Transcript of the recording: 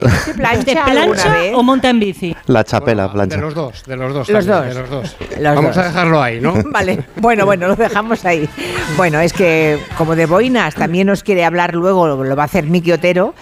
¿De plancha o monta en bici? La chapela, plancha. De los dos. Los dos. Vamos a dejarlo ahí, ¿no? Vale, bueno, lo dejamos ahí. Bueno, es que como de boinas también nos quiere hablar luego, lo va a hacer Miki Otero.